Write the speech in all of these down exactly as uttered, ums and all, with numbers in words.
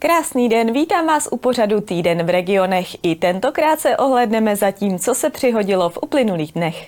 Krásný den, vítám vás u pořadu Týden v regionech. I tentokrát se ohlédneme za tím, co se přihodilo v uplynulých dnech.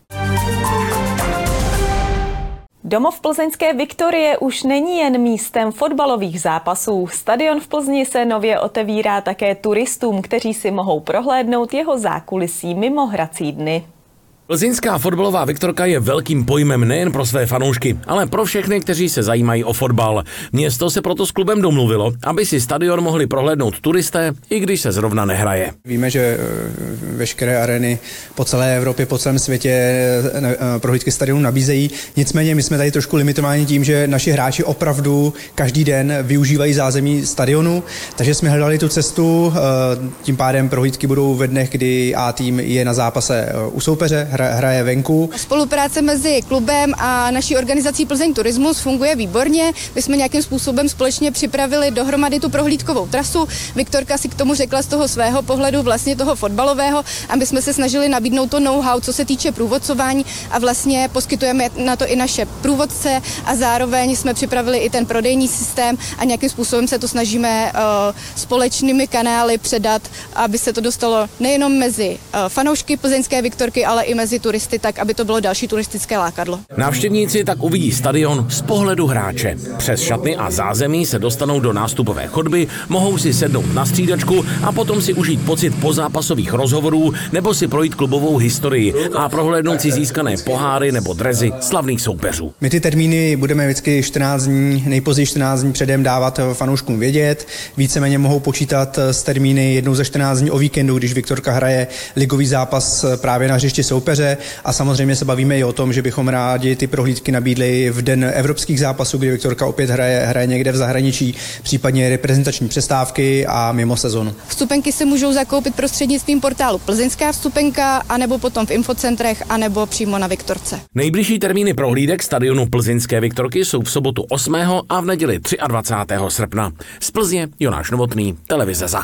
Domov plzeňské Viktorie už není jen místem fotbalových zápasů. Stadion v Plzni se nově otevírá také turistům, kteří si mohou prohlédnout jeho zákulisí mimo hrací dny. Plzeňská fotbalová Viktorka je velkým pojmem nejen pro své fanoušky, ale pro všechny, kteří se zajímají o fotbal. Město se proto s klubem domluvilo, aby si stadion mohli prohlédnout turisté, i když se zrovna nehraje. Víme, že veškeré arény po celé Evropě, po celém světě prohlídky stadionu nabízejí. Nicméně my jsme tady trošku limitováni tím, že naši hráči opravdu každý den využívají zázemí stadionu, takže jsme hledali tu cestu, tím pádem prohlídky budou ve dnech, kdy A tým je na zápase u soupeře, hraje venku. Spolupráce mezi klubem a naší organizací Plzeň Turismus funguje výborně. My jsme nějakým způsobem společně připravili dohromady tu prohlídkovou trasu. Viktorka si k tomu řekla z toho svého pohledu, vlastně toho fotbalového, a my jsme se snažili nabídnout to know-how, co se týče průvodcování, a vlastně poskytujeme na to i naše průvodce a zároveň jsme připravili i ten prodejní systém a nějakým způsobem se to snažíme uh, společnými kanály předat, aby se to dostalo nejenom mezi uh, fanoušky plzeňské Viktorky, ale i mezi turisty, tak aby to bylo další turistické lákadlo. Návštěvníci tak uvidí stadion z pohledu hráče. Přes šatny a zázemí se dostanou do nástupové chodby, mohou si sednout na střídačku a potom si užít pocit pozápasových rozhovorů nebo si projít klubovou historii a prohlédnout si získané poháry nebo drezy slavných soupeřů. My ty termíny budeme vždycky čtrnáct dní, nejpozději čtrnáct dní předem dávat fanouškům vědět. Víceméně mohou počítat s termíny jednou za čtrnáct dní o víkendu, když Viktorka hraje ligový zápas právě na hřišti soupeře. A samozřejmě se bavíme i o tom, že bychom rádi ty prohlídky nabídli v den evropských zápasů, kdy Viktorka opět hraje, hraje někde v zahraničí, případně reprezentační přestávky a mimo sezonu. Vstupenky se můžou zakoupit prostřednictvím portálu Plzeňská vstupenka, anebo potom v infocentrech, anebo přímo na Viktorce. Nejbližší termíny prohlídek stadionu Plzeňské Viktorky jsou v sobotu osmého a v neděli dvacátého třetího srpna. Z Plzně Jonáš Novotný, televize Zak.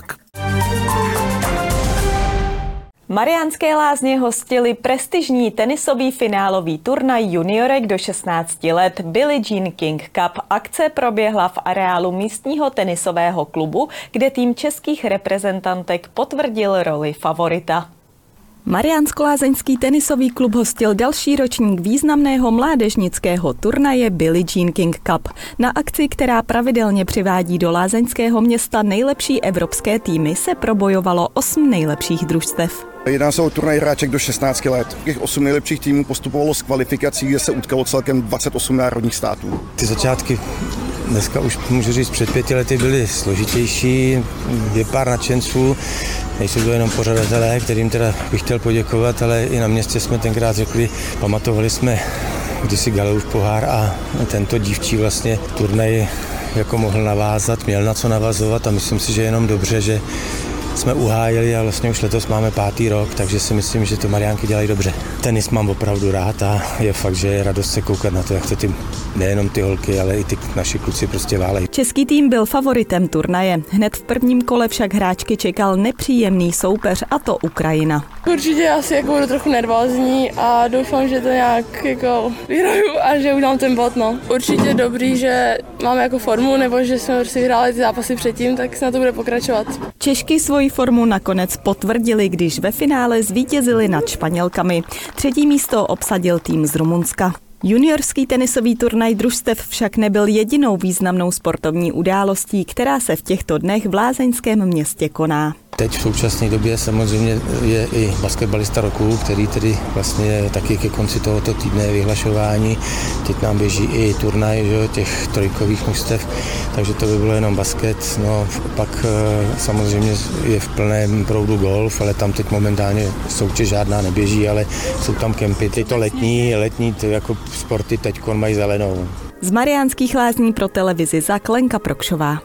Mariánské Lázně hostily prestižní tenisový finálový turnaj juniorek do šestnácti let Billie Jean King Cup. Akce proběhla v areálu místního tenisového klubu, kde tým českých reprezentantek potvrdil roli favorita. Mariánsko-lázeňský tenisový klub hostil další ročník významného mládežnického turnaje Billie Jean King Cup. Na akci, která pravidelně přivádí do lázeňského města nejlepší evropské týmy, se probojovalo osm nejlepších družstev. Jedná se o turnaj hráček do šestnácti let. Těch osm nejlepších týmů postupovalo z kvalifikací, kde se utkalo celkem dvacet osm národních států. Ty začátky dneska už můžu říct, před pěti lety byly složitější, je pár nadšenců, nejsou to jenom pořadatelé, kterým teda bych chtěl poděkovat, ale i na městě jsme tenkrát řekli, pamatovali jsme kdysi Galeův pohár a tento dívčí vlastně turnaj jako mohl navázat, měl na co navazovat a myslím si, že je jenom dobře, že jsme uhájili a vlastně už letos máme pátý rok, takže si myslím, že to Mariánky dělají dobře. Tenis mám opravdu rád a je fakt, že je radost se koukat na to, jak to ty, nejenom ty holky, ale i ty naši kluci prostě válejí. Český tým byl favoritem turnaje. Hned v prvním kole však hráčky čekal nepříjemný soupeř, a to Ukrajina. Určitě asi jako budu trochu nervózní a doufám, že to nějak jako vyhraju a že udám ten bod, no. Určitě dobrý, že máme jako formu, nebo že jsme si vyhráli ty zápasy předtím, tak se na to bude pokračovat. Češky svoji formu nakonec potvrdili, když ve finále zvítězili nad Španělkami. Třetí místo obsadil tým z Rumunska. Juniorský tenisový turnaj družstev však nebyl jedinou významnou sportovní událostí, která se v těchto dnech v lázeňském městě koná. Teď v současné době samozřejmě je i basketbalista roku, který tedy vlastně taky ke konci tohoto týdne je vyhlašování. Teď nám běží i turnaj, že, těch trojkových mužstev, takže to by bylo jenom basket. No, pak samozřejmě je v plném proudu golf, ale tam teď momentálně soutěž žádná neběží, ale jsou tam kempy. Tyto letní, letní to jako sporty teď mají zelenou. Z Mariánských Lázní pro televizi Zak Lenka Prokšová.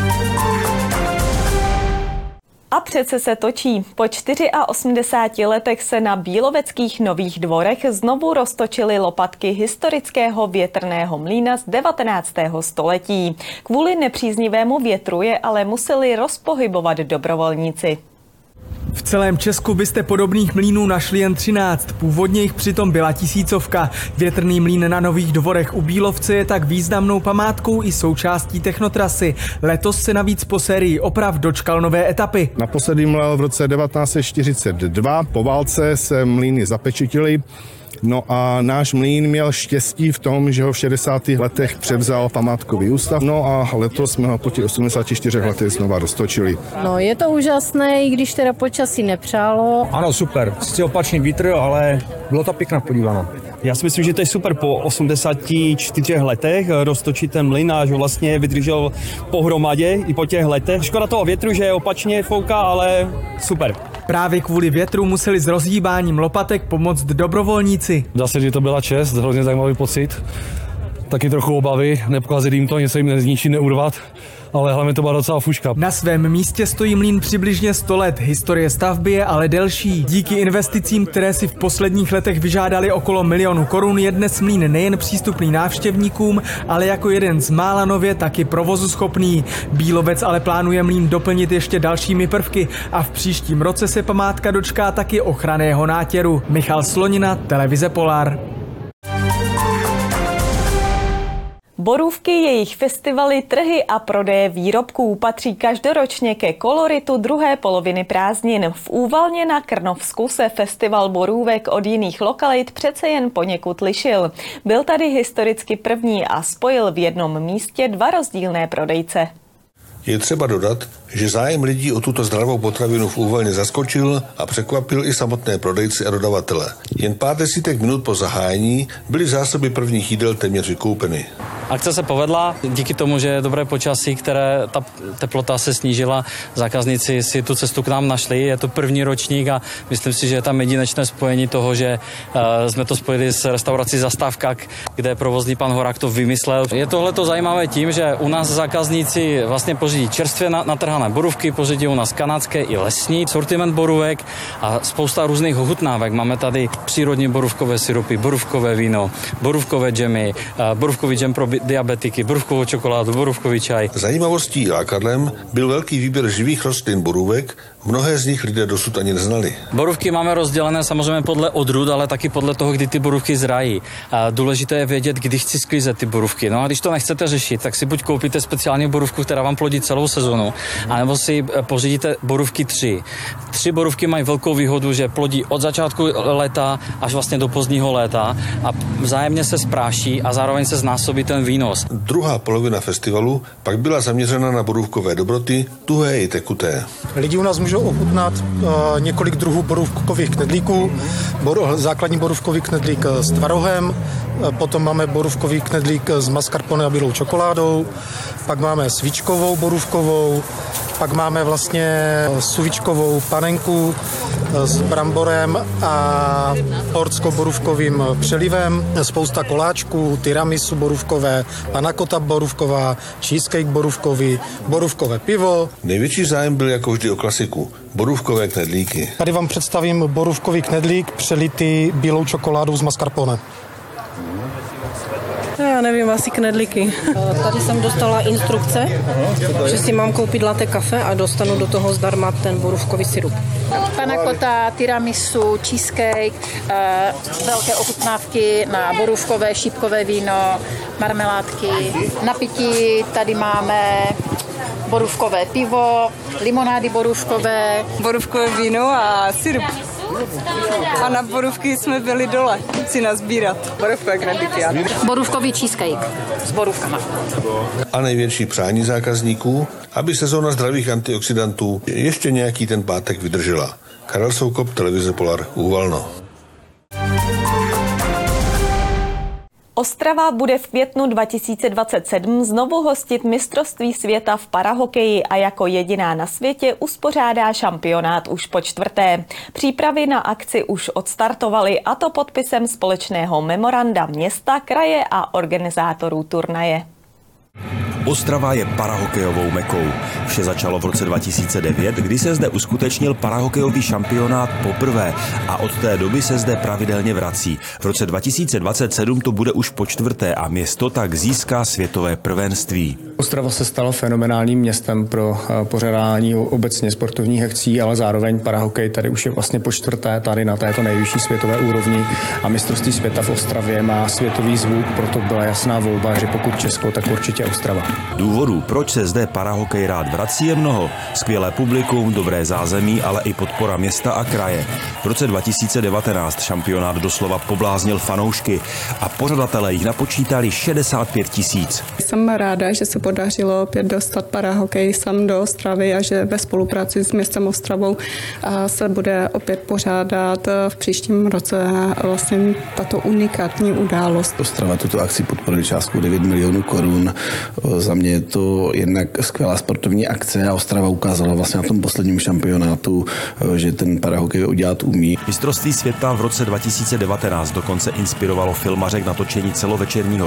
A přece se točí. Po osmdesáti čtyřech letech se na bíloveckých Nových Dvorech znovu roztočily lopatky historického větrného mlýna z devatenáctého století. Kvůli nepříznivému větru je ale museli rozpohybovat dobrovolníci. V celém Česku byste podobných mlýnů našli jen třináct, původně jich přitom byla tisícovka. Větrný mlýn na Nových Dvorech u Bílovce je tak významnou památkou i součástí technotrasy. Letos se navíc po sérii oprav dočkal nové etapy. Naposledy mlel v roce devatenáct set čtyřicet dva, po válce se mlýny zapečetily. No a náš mlýn měl štěstí v tom, že ho v šedesátých letech převzal památkový ústav. No a letos jsme ho po těch osmdesáti čtyřech letech znova roztočili. No je to úžasné, i když teda počasí nepřálo. Ano, super. Sice opačný vítr, ale bylo to pěkná podívaná. Já si myslím, že to je super po osmdesáti čtyřech letech roztočit ten mlýn a že vlastně vydržel pohromadě i po těch letech. Škoda toho větru, že opačně fouká, ale super. Právě kvůli větru museli s rozhýbáním lopatek pomoct dobrovolníci. Dá se, že to byla čest, hrozně zajímavý pocit. Taky trochu obavy, nepokazit jim to, něco jim nezničit, neurvat, ale hlavně to byla docela fuška. Na svém místě stojí mlýn přibližně sto let, historie stavby je ale delší. Díky investicím, které si v posledních letech vyžádali okolo milionu korun, je dnes mlýn nejen přístupný návštěvníkům, ale jako jeden z mála nově taky provozuschopný. Bílovec ale plánuje mlýn doplnit ještě dalšími prvky a v příštím roce se památka dočká taky ochranného nátěru. Michal Slonina, televize Polar. Borůvky, jejich festivaly, trhy a prodeje výrobků patří každoročně ke koloritu druhé poloviny prázdnin. V Úvalně na Krnovsku se festival borůvek od jiných lokalit přece jen poněkud lišil. Byl tady historicky první a spojil v jednom místě dva rozdílné prodejce. Je třeba dodat, že zájem lidí o tuto zdravou potravinu v Úvalně zaskočil a překvapil i samotné prodejci a dodavatele. Jen pár desítek minut po zahájení byly zásoby prvních jídel téměř vykoupeny. Akce se povedla díky tomu, že je dobré počasí, které ta teplota se snížila. Zákazníci si tu cestu k nám našli. Je to první ročník a myslím si, že je tam jedinečné spojení toho, že uh, jsme to spojili s restaurací Zastávka, kde provozní pan Horák to vymyslel. Je tohleto zajímavé tím, že u nás zákazníci vlastně pořídí čerstvě natrhané borůvky, pořídí u nás kanadské i lesní sortiment borůvek a spousta různých ochutnávek. Máme tady přírodní borůvkové syrupy, borůvkové víno, borůvkové džemy, uh, borůvkový džem pro diabetiky, borůvkovou čokoládu, borůvkový čaj. Zajímavostí i lákadlem byl velký výběr živých rostlin borůvek, mnohé z nich lidé dosud ani neznali. Borůvky máme rozdělené samozřejmě podle odrůd, ale taky podle toho, kdy ty borůvky zrají. A důležité je vědět, kdy chci sklízet ty borůvky. No a když to nechcete řešit, tak si buď koupíte speciální borůvku, která vám plodí celou sezonu, anebo si pořídíte borůvky tři. Tři borůvky mají velkou výhodu, že plodí od začátku léta až vlastně do pozdního léta a vzájemně se spráší a zároveň se znásobí ten výnos. Druhá polovina festivalu pak byla zaměřena na borůvkové dobroty, tuhé i tekuté. Lidi u nás můžou ochutnat uh, několik druhů borůvkových knedlíků. Boru, základní borůvkový knedlík s tvarohem, potom máme borůvkový knedlík s mascarpone a bílou čokoládou, pak máme svíčkovou borůvkovou, pak máme vlastně suvičkovou panenku s bramborem a portsko-borůvkovým přelivem, spousta koláčků, tiramisu borůvkové, panna cotta borůvková, cheesecake borůvkový, borůvkové pivo. Největší zájem byl jako vždy o klasiku, borůvkové knedlíky. Tady vám představím borůvkový knedlík přelitý bílou čokoládou z mascarpone. Já nevím, asi knedlíky. Tady jsem dostala instrukce, že si mám koupit latte kafe a dostanu do toho zdarma ten borůvkový sirup. Panna cotta, tiramisu, cheesecake, velké ochutnávky na borůvkové, šípkové víno, marmeládky. Na pití tady máme borůvkové pivo, limonády borůvkové. Borůvkové víno a sirup. A na borůvky jsme byli dole si nazbírat. Borůvkové knedlíky. Borůvkový cheesecake s borůvkama. A největší přání zákazníků, aby sezóna zdravých antioxidantů ještě nějaký ten pátek vydržela. Karel Soukop, televize Polar, Úvalno. Ostrava bude v květnu dva tisíce dvacet sedm znovu hostit mistrovství světa v parahokeji a jako jediná na světě uspořádá šampionát už po čtvrté. Přípravy na akci už odstartovaly, a to podpisem společného memoranda města, kraje a organizátorů turnaje. Ostrava je parahokejovou mekou. Vše začalo v roce dva tisíce devět, kdy se zde uskutečnil parahokejový šampionát poprvé a od té doby se zde pravidelně vrací. V roce dva tisíce dvacet sedm to bude už po čtvrté a město tak získá světové prvenství. Ostrava se stala fenomenálním městem pro pořádání obecně sportovních akcí, ale zároveň parahokej tady už je vlastně po čtvrté tady na této nejvyšší světové úrovni a mistrovství světa v Ostravě má světový zvuk, proto byla jasná volba, že pokud Česko, tak určitě Ostrava. Důvodů, proč se zde parahokej rád vrací, je mnoho. Skvělé publikum, dobré zázemí, ale i podpora města a kraje. V roce dva tisíce devatenáct šampionát doslova pobláznil fanoušky a pořadatelé jich napočítali šedesát pět tisíc. Jsem ráda, že se podařilo opět dostat parahokej sem do Ostravy a že ve spolupráci s městem Ostravou se bude opět pořádat v příštím roce vlastně tato unikátní událost. Ostrava tuto akci podporuje částku devět milionů korun. Za mě je to jednak skvělá sportovní akce a Ostrava ukázala vlastně na tom posledním šampionátu, že ten parahokej udělat umí. Mistrovství světa v roce dva tisíce devatenáct dokonce inspirovalo filmaře k natočení celovečerního